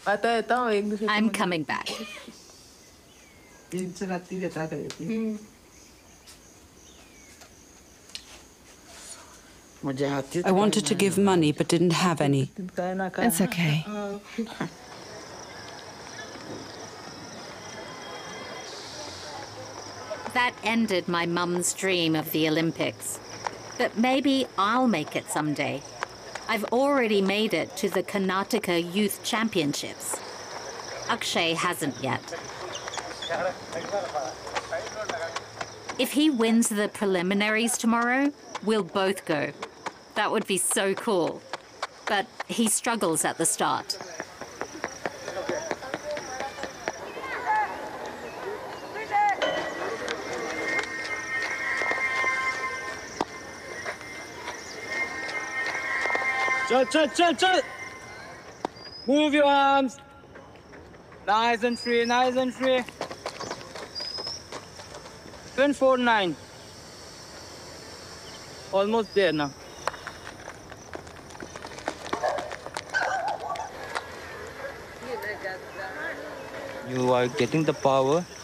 I'm coming back. I wanted to give money but didn't have any. It's okay. That ended my mum's dream of the Olympics. But maybe I'll make it someday. I've already made it to the Karnataka Youth Championships. Akshay hasn't yet. If he wins the preliminaries tomorrow, we'll both go. That would be so cool. But he struggles at the start. Chal. Move your arms. Nice and free. 749. Almost there now. You are getting the power